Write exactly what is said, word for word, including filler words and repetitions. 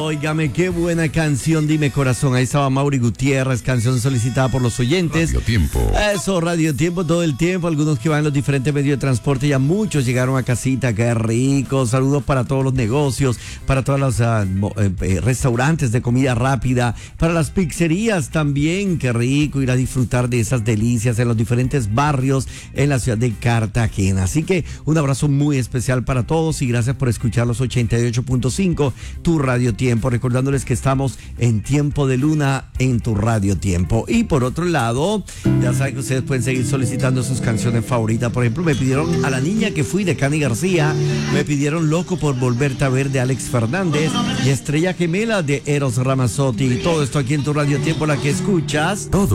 óigame, qué buena canción, Dime Corazón. Ahí estaba Mauri Gutiérrez, canción solicitada por los oyentes. Radio Tiempo. Eso, Radio Tiempo todo el tiempo. Algunos que van en los diferentes medios de transporte, ya muchos llegaron a casita, qué rico. Saludos para todos los negocios, para todos los uh, eh, restaurantes de comida rápida, para las pizzerías también, qué rico ir a disfrutar de esas delicias en los diferentes barrios en la ciudad de Cartagena. Así que un abrazo muy especial para todos y gracias por escuchar los ochenta y ocho punto cinco, tu Radio Tiempo, recordándoles que estamos en Tiempo de Luna en tu Radio Tiempo. Y por otro lado, ya saben que ustedes pueden seguir solicitando sus canciones favoritas. Por ejemplo, me pidieron A la niña que fui de Cani García, me pidieron Loco por volverte a ver de Alex Fernández y Estrella Gemela de Eros Ramazzotti. Y todo esto aquí en tu Radio Tiempo, la que escuchas Todo